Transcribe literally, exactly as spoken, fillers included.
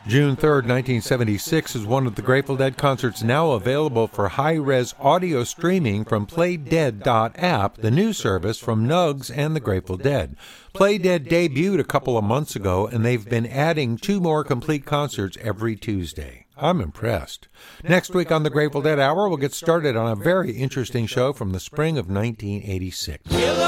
June third, nineteen seventy-six is one of the Grateful Dead concerts now available for high-res audio streaming from playdead dot app, the new service from Nugs and the Grateful Dead. Playdead debuted a couple of months ago, and they've been adding two more complete concerts every Tuesday. I'm impressed. Next week on the Grateful Dead Hour, we'll get started on a very interesting show from the spring of nineteen eighty-six.